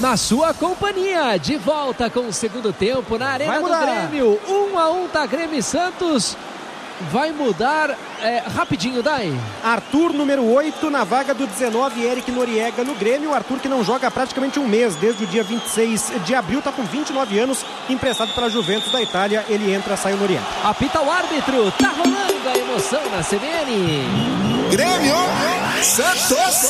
Na sua companhia, de volta com o segundo tempo na Arena do Grêmio. 1-1 tá Grêmio e Santos. Vai mudar rapidinho, Dai. Arthur, número 8, na vaga do 19, Eric Noriega no Grêmio. O Arthur, que não joga há praticamente um mês, desde o dia 26 de abril, está com 29 anos, emprestado para a Juventus da Itália. Ele entra, sai o Noriega. Apita o árbitro, tá rolando a emoção na CBN. Grêmio, Santos.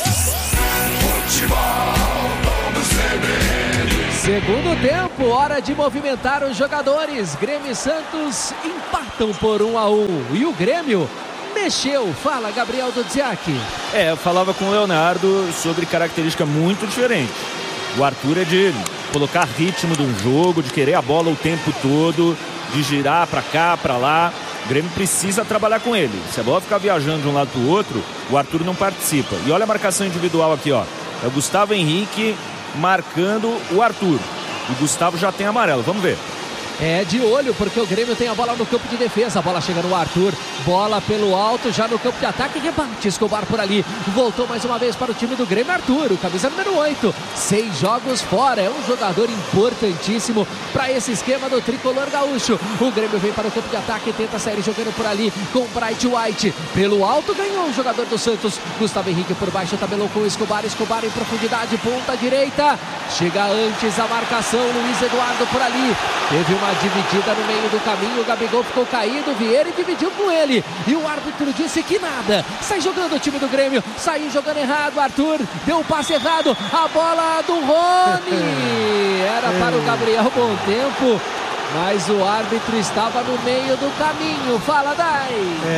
Segundo tempo, hora de movimentar os jogadores. Grêmio e Santos empatam por 1-1. E o Grêmio mexeu. Fala, Gabriel Dudziak. Eu falava com o Leonardo sobre característica muito diferente. O Arthur é de colocar ritmo do jogo, de querer a bola o tempo todo, de girar pra cá, pra lá. O Grêmio precisa trabalhar com ele. Se a bola ficar viajando de um lado pro outro, o Arthur não participa. E olha a marcação individual aqui, ó. É o Gustavo Henrique marcando o Arthur. O Gustavo já tem amarelo, vamos ver. É de olho, porque o Grêmio tem a bola no campo de defesa. A bola chega no Arthur, bola pelo alto, já no campo de ataque, rebate Escobar por ali. Voltou mais uma vez para o time do Grêmio, Arthur, o camisa número 8. 6 jogos fora, é um jogador importantíssimo para esse esquema do tricolor gaúcho. O Grêmio vem para o campo de ataque, tenta sair jogando por ali com o Bright White. Pelo alto ganhou o jogador do Santos. Gustavo Henrique por baixo, tabelou com o Escobar. Escobar em profundidade, ponta direita. Chega antes a marcação, Luiz Eduardo por ali. Teve uma dividida no meio do caminho, o Gabigol ficou caído, Vieira dividiu com ele, e o árbitro disse que nada. Sai jogando o time do Grêmio, saiu jogando errado, Arthur deu o passe errado, a bola do Rony, era para o Gabriel Bom Tempo, mas o árbitro estava no meio do caminho. Fala, Dai.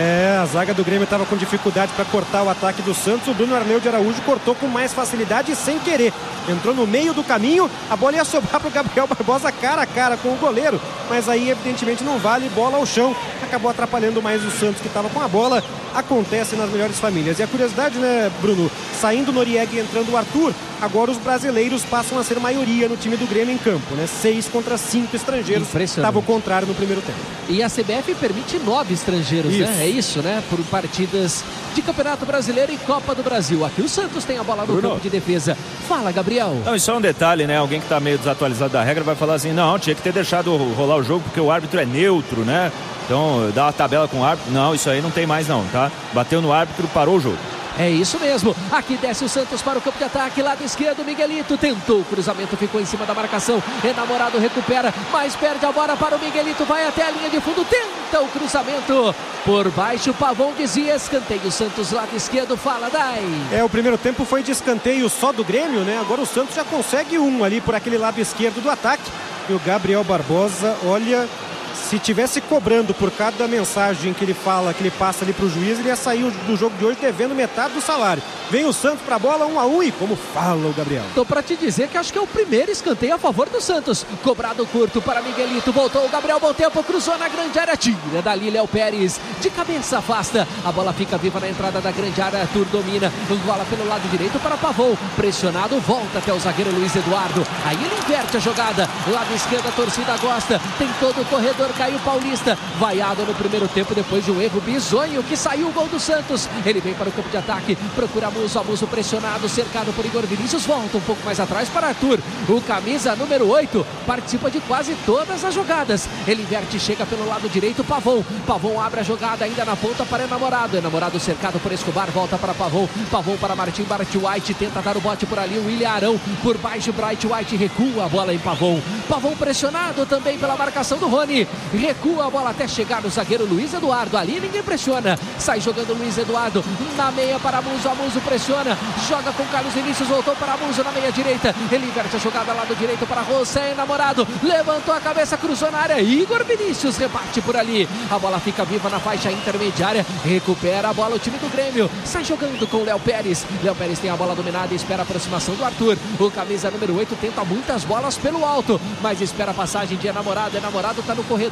A zaga do Grêmio estava com dificuldade para cortar o ataque do Santos. O Bruno Arleu de Araújo cortou com mais facilidade e sem querer. Entrou no meio do caminho, a bola ia sobrar para o Gabriel Barbosa cara a cara com o goleiro, mas aí evidentemente não vale, bola ao chão. Acabou atrapalhando mais o Santos, que estava com a bola. Acontece nas melhores famílias. E a curiosidade, né, Bruno? Saindo o Noriega e entrando o Arthur, agora os brasileiros passam a ser maioria no time do Grêmio em campo, né? 6 contra 5 estrangeiros. Estava o contrário no primeiro tempo. E a CBF permite 9 estrangeiros, né? É isso, né? Por partidas de Campeonato Brasileiro e Copa do Brasil. Aqui o Santos tem a bola no campo de defesa. Fala, Gabriel. Não, isso é um detalhe, né? Alguém que está meio desatualizado da regra vai falar assim, não, tinha que ter deixado rolar o jogo porque o árbitro é neutro, né? Então, dá uma tabela com o árbitro. Não, isso aí não tem mais não, tá? Bateu no árbitro, parou o jogo. É isso mesmo, aqui desce o Santos para o campo de ataque, lado esquerdo, Miguelito tentou o cruzamento, ficou em cima da marcação, Enamorado recupera, mas perde a bola para o Miguelito, vai até a linha de fundo, tenta o cruzamento, por baixo, Pavão dizia, escanteio, Santos lado esquerdo, fala, Dai. O primeiro tempo foi de escanteio só do Grêmio, né? Agora o Santos já consegue um ali por aquele lado esquerdo do ataque, e o Gabriel Barbosa, olha... Se tivesse cobrando por cada mensagem que ele fala, que ele passa ali pro juiz, ele ia sair do jogo de hoje devendo metade do salário. Vem o Santos pra bola, 1-1, e como fala o Gabriel. Tô pra te dizer que acho que é o primeiro escanteio a favor do Santos. Cobrado curto para Miguelito, voltou o Gabriel, bom tempo, cruzou na grande área, tira dali Léo Pérez, de cabeça afasta, a bola fica viva na entrada da grande área, Arthur domina, bola pelo lado direito para Pavão, pressionado, volta até o zagueiro Luiz Eduardo, aí ele inverte a jogada, lado esquerdo a torcida gosta, tem todo o corredor, Caio Paulista, vaiado no primeiro tempo depois de um erro bizonho que saiu o gol do Santos, ele vem para o campo de ataque, procura Amuso pressionado, cercado por Igor Vinícius, volta um pouco mais atrás para Arthur, o camisa número 8, participa de quase todas as jogadas, ele inverte, chega pelo lado direito, Pavão abre a jogada ainda na ponta para Enamorado cercado por Escobar, volta para Pavão para Martim Bright White, tenta dar o bote por ali, o William Arão, por baixo Bright White recua a bola em Pavão pressionado também pela marcação do Rony, recua a bola até chegar no zagueiro Luiz Eduardo, ali ninguém pressiona, sai jogando Luiz Eduardo, na meia para Amuso pressiona, joga com Carlos Vinícius, voltou para Amuso na meia direita, ele inverte a jogada lado direito para José Enamorado, levantou a cabeça, cruzou na área, Igor Vinícius rebate por ali, a bola fica viva na faixa intermediária, recupera a bola o time do Grêmio, sai jogando com Léo Pérez tem a bola dominada e espera a aproximação do Arthur, o camisa número 8 tenta muitas bolas pelo alto, mas espera a passagem de Enamorado está no corredor,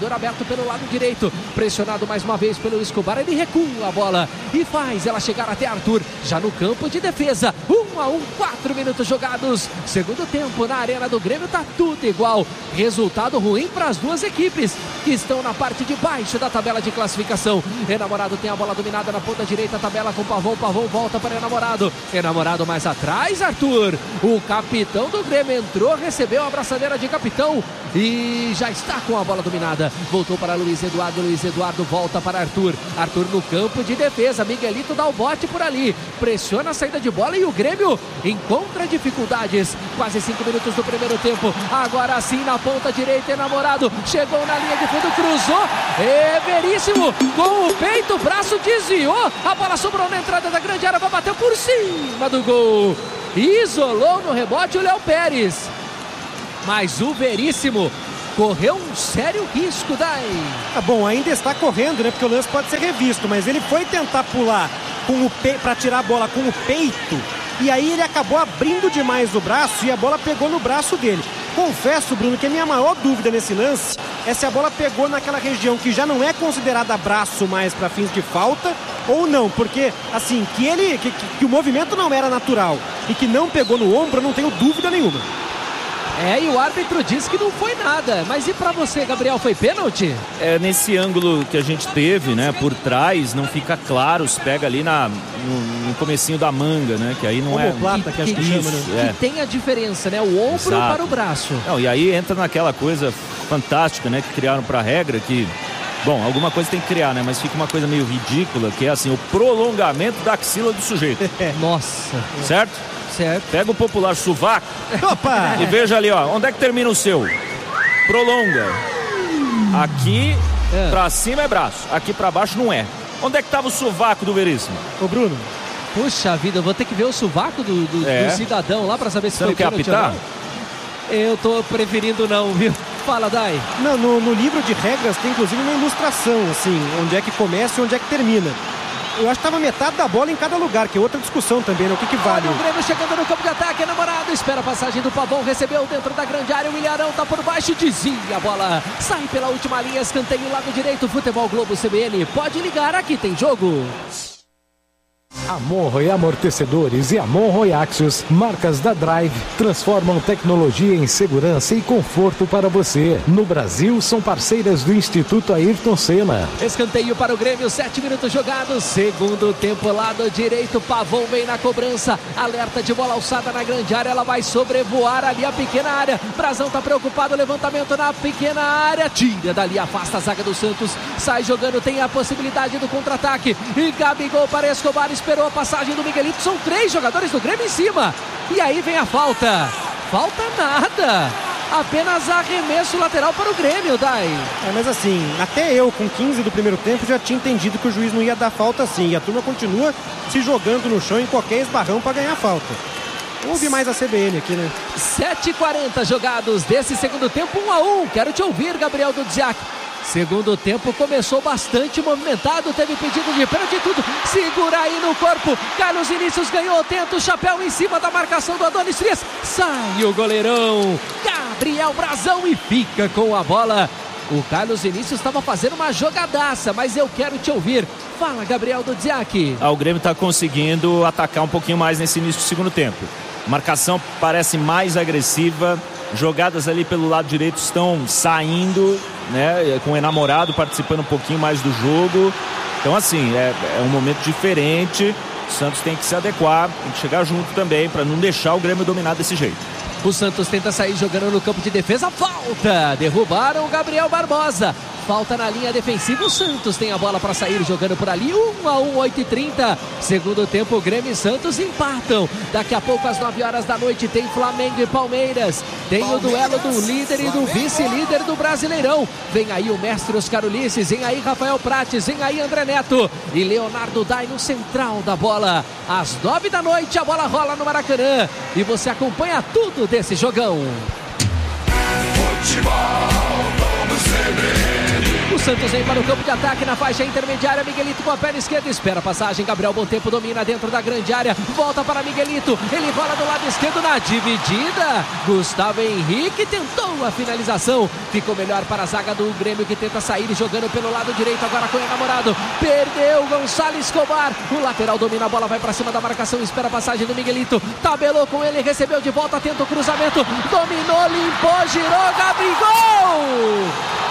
jogador aberto pelo lado direito, pressionado mais uma vez pelo Escobar, ele recua a bola e faz ela chegar até Arthur, já no campo de defesa. 1-1, 4 minutos jogados, segundo tempo na Arena do Grêmio, tá tudo igual, resultado ruim para as duas equipes que estão na parte de baixo da tabela de classificação. Enamorado tem a bola dominada na ponta direita, tabela com Pavão volta para Enamorado mais atrás, Arthur, o capitão do Grêmio entrou, recebeu a abraçadeira de capitão e já está com a bola dominada, voltou para Luiz Eduardo volta para Arthur no campo de defesa, Miguelito dá o bote por ali, pressiona a saída de bola e o Grêmio encontra dificuldades. Quase 5 minutos do primeiro tempo, agora sim na ponta direita, Enamorado chegou na linha de fundo, cruzou, Veríssimo com o peito, o braço desviou, a bola sobrou na entrada da grande área, vai bater por cima do gol, isolou no rebote o Léo Pérez, mas o Veríssimo correu um sério risco, Dai. Tá bom, ainda está correndo, né? Porque o lance pode ser revisto, mas ele foi tentar pular para tirar a bola com o peito, e aí ele acabou abrindo demais o braço e a bola pegou no braço dele. Confesso, Bruno, que a minha maior dúvida nesse lance é se a bola pegou naquela região que já não é considerada braço mais para fins de falta ou não, porque assim, que o movimento não era natural e que não pegou no ombro, eu não tenho dúvida nenhuma. E o árbitro disse que não foi nada. Mas e pra você, Gabriel, foi pênalti? Nesse ângulo que a gente teve, né, por trás, não fica claro, se pega ali no comecinho da manga, né, que aí não é... Omoplata, que acho que chama, né? Que tem a diferença, né, o ombro Exato. para o braço. Não, e aí entra naquela coisa fantástica, né, que criaram pra regra, que... Bom, alguma coisa tem que criar, né? Mas fica uma coisa meio ridícula, que é assim, o prolongamento da axila do sujeito. Nossa. Certo? Certo. Pega o popular sovaco. Opa! E veja ali, ó. Onde é que termina o seu? Prolonga. Aqui pra cima é braço. Aqui pra baixo não é. Onde é que tava o sovaco do Veríssimo? Ô, Bruno. Puxa vida, eu vou ter que ver o sovaco do cidadão lá pra saber se você foi não quer apitar? Eu tô preferindo não, viu? Fala, Dai. Não, no livro de regras tem inclusive uma ilustração, assim, onde é que começa e onde é que termina. Eu acho que estava metade da bola em cada lugar, que é outra discussão também, né? O que vale? Olha o Grêmio chegando no campo de ataque, Enamorado, espera a passagem do Pavão, recebeu dentro da grande área, o Ilharão tá por baixo, desvia a bola, sai pela última linha, escanteio lado direito, Futebol Globo CBN, pode ligar, aqui tem jogo. A Monroe Amortecedores e a Monroe Axios, marcas da Drive, transformam tecnologia em segurança e conforto para você. No Brasil, são parceiras do Instituto Ayrton Senna. Escanteio para o Grêmio, 7 minutos jogados, segundo tempo, lado direito, Pavão vem na cobrança, alerta de bola alçada na grande área, ela vai sobrevoar ali a pequena área, Brazão tá preocupado, levantamento na pequena área, tira dali, afasta a zaga do Santos, sai jogando, tem a possibilidade do contra-ataque, e Gabigol para Escobar, esperou a passagem do Miguelito, são 3 jogadores do Grêmio em cima, e aí vem a falta nada, apenas arremesso lateral para o Grêmio, Dai. Mas assim, até eu com 15 do primeiro tempo já tinha entendido que o juiz não ia dar falta assim, e a turma continua se jogando no chão em qualquer esbarrão para ganhar falta. Ouve mais a CBN aqui, né? 7h40 jogados desse segundo tempo, 1-1, quero te ouvir, Gabriel Dudziak. Segundo tempo começou bastante movimentado, teve pedido de pênalti e tudo, segura aí no corpo, Carlos Vinícius ganhou, tenta o chapéu em cima da marcação do Adonis Frias, sai o goleirão, Gabriel Brazão e fica com a bola. O Carlos Vinícius estava fazendo uma jogadaça, mas eu quero te ouvir. Fala, Gabriel Dudziak. O Grêmio está conseguindo atacar um pouquinho mais nesse início do segundo tempo. A marcação parece mais agressiva, jogadas ali pelo lado direito estão saindo, né, com o Enamorado participando um pouquinho mais do jogo. Então assim, é um momento diferente, o Santos tem que se adequar, tem que chegar junto também para não deixar o Grêmio dominar desse jeito. O Santos tenta sair jogando no campo de defesa, falta, derrubaram o Gabriel Barbosa, falta na linha defensiva, o Santos tem a bola para sair jogando por ali, 1-1, 8h30, segundo tempo, Grêmio e Santos empatam, daqui a pouco às 9 horas da noite tem Flamengo e Palmeiras, tem o duelo do líder e do vice-líder do Brasileirão, vem aí o mestre Oscar Ulisses, vem aí Rafael Prates, vem aí André Neto e Leonardo Dai no central da bola, às 9 da noite a bola rola no Maracanã e você acompanha tudo desse jogão. Futebol, vamos CBN. O Santos vem para o campo de ataque na faixa intermediária. Miguelito com a perna esquerda, espera a passagem. Gabriel Bom Tempo domina dentro da grande área. Volta para Miguelito. Ele rola do lado esquerdo na dividida. Gustavo Henrique tentou a finalização. Ficou melhor para a zaga do Grêmio, que tenta sair jogando pelo lado direito. Agora com o enamorado. Perdeu Gonçalo Escobar. O lateral domina a bola, vai para cima da marcação. Espera a passagem do Miguelito. Tabelou com ele, recebeu de volta, tenta o cruzamento. Dominou, limpou, girou. Gabigol!